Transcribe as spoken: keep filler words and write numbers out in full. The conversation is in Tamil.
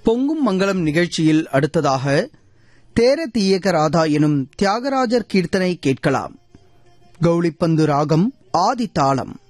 பொங்கும் மங்களம் நிகழ்ச்சியில் அடுத்ததாக தேர தீயக ராதா எனும் தியாகராஜர் கீர்த்தனை கேட்கலாம். கௌளிப்பந்து ராகம் ஆதி தாளம்.